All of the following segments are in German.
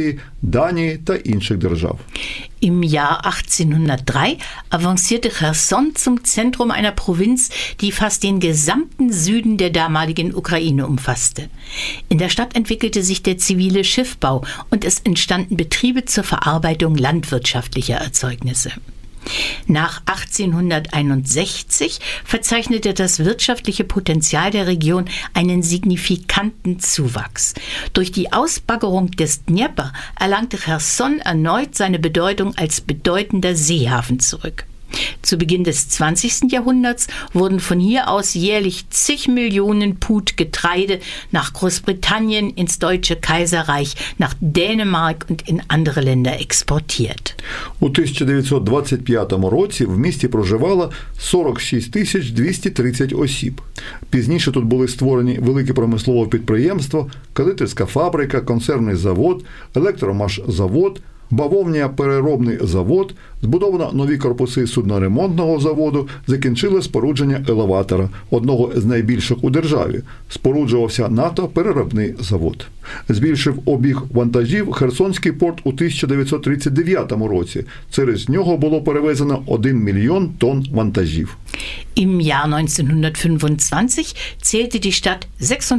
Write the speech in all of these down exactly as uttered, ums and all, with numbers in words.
Швейцарії, Данії та інших держав. Im Jahr achtzehnhundertdrei avancierte Cherson zum Zentrum einer Provinz, die fast den gesamten Süden der damaligen Ukraine umfasste. In der Stadt entwickelte sich der zivile Schiffbau und es entstanden Betriebe zur Verarbeitung landwirtschaftlicher Erzeugnisse. Nach achtzehnhunderteinundsechzig verzeichnete das wirtschaftliche Potenzial der Region einen signifikanten Zuwachs. Durch die Ausbaggerung des Dnjepr erlangte Cherson erneut seine Bedeutung als bedeutender Seehafen zurück. Zu Beginn des zwanzigsten Jahrhunderts wurden von hier aus jährlich zig Millionen Pud Getreide nach Großbritannien, ins Deutsche Kaiserreich, nach Dänemark und in andere Länder exportiert. У тисяча дев'ятсот двадцять п'ятому році в місті проживало сорок шість тисяч двісті тридцять осіб. Пізніше тут були створені великі промислові підприємства, кондитерська фабрика, консервний завод, електромашзавод, бавовняно-переробний завод, збудовано нові корпуси судноремонтного заводу, закінчили спорудження елеватора, одного з найбільших у державі. Споруджувався нафтопереробний завод. Збільшив обіг вантажів Херсонський порт у тисяча дев'ятсот тридцять дев'ятому році. Через нього було перевезено один мільйон тонн вантажів. Im Jahr neunzehnhundertfünfundzwanzig zählte die Stadt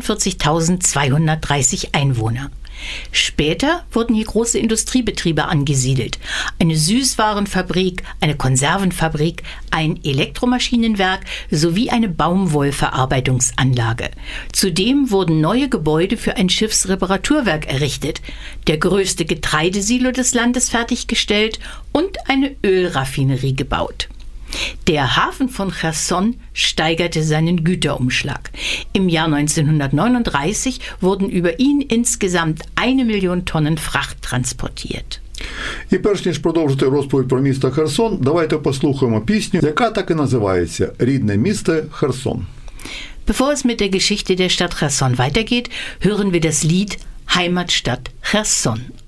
sechsundvierzigtausendzweihundertdreißig Einwohner. Später wurden hier große Industriebetriebe angesiedelt. Eine Süßwarenfabrik, eine Konservenfabrik, ein Elektromaschinenwerk sowie eine Baumwollverarbeitungsanlage. Zudem wurden neue Gebäude für ein Schiffsreparaturwerk errichtet, der größte Getreidesilo des Landes fertiggestellt und eine Ölraffinerie gebaut. Der Hafen von Cherson steigerte seinen Güterumschlag. Im Jahr neunzehnhundertneununddreißig wurden über ihn insgesamt eine Million Tonnen Fracht transportiert. І перш ніж продовжити розповідь про місто Херсон, давайте послухаємо пісню, яка так і називається «Рідне місто Херсон». Bevor es mit der Geschichte der Stadt Cherson weitergeht, hören wir das Lied Heimatstadt Cherson.